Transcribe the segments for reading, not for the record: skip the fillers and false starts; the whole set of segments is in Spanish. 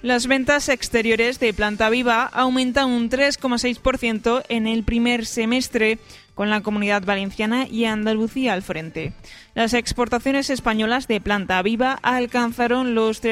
Las ventas exteriores de Planta Viva aumentan un 3,6% en el primer semestre, con la Comunidad Valenciana y Andalucía al frente. Las exportaciones españolas de Planta Viva alcanzaron los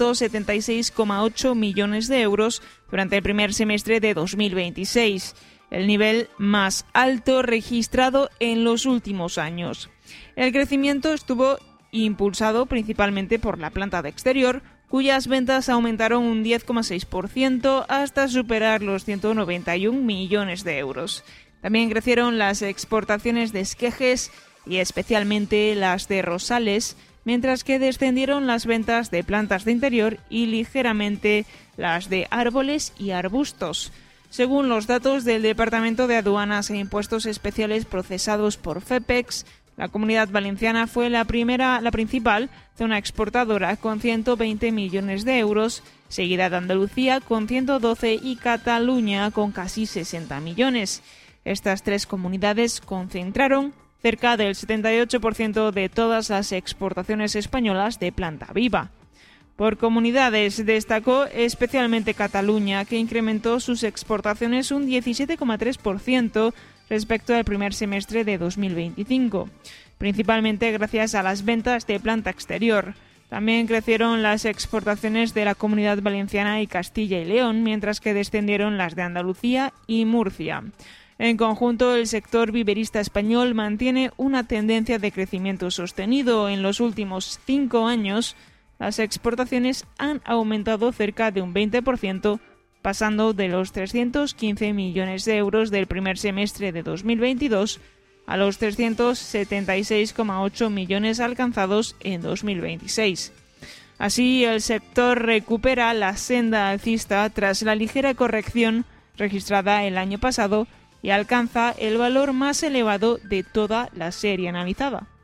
376,8 millones de euros durante el primer semestre de 2026, el nivel más alto registrado en los últimos años. El crecimiento estuvo impulsado principalmente por la planta de exterior, cuyas ventas aumentaron un 10,6% hasta superar los 191 millones de euros. También crecieron las exportaciones de esquejes y especialmente las de rosales, mientras que descendieron las ventas de plantas de interior y ligeramente las de árboles y arbustos. Según los datos del Departamento de Aduanas e Impuestos Especiales procesados por FEPEX, la Comunidad Valenciana fue la principal zona exportadora con 120 millones de euros, seguida de Andalucía con 112 y Cataluña con casi 60 millones. Estas tres comunidades concentraron cerca del 78% de todas las exportaciones españolas de Planta Viva. Por comunidades destacó especialmente Cataluña, que incrementó sus exportaciones un 17,3% respecto al primer semestre de 2025, principalmente gracias a las ventas de planta exterior. También crecieron las exportaciones de la Comunidad Valenciana y Castilla y León, mientras que descendieron las de Andalucía y Murcia. En conjunto, el sector viverista español mantiene una tendencia de crecimiento sostenido. En los últimos 5 años, las exportaciones han aumentado cerca de un 20%, pasando de los 315 millones de euros del primer semestre de 2022 a los 376,8 millones alcanzados en 2026. Así, el sector recupera la senda alcista tras la ligera corrección registrada el año pasado y alcanza el valor más elevado de toda la serie analizada.